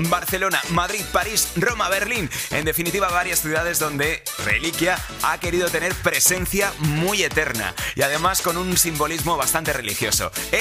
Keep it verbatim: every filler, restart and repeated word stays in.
Barcelona, Madrid, París, Roma, Berlín. En definitiva, varias ciudades donde Reliquia ha querido tener presencia muy eterna y además con un simbolismo bastante religioso.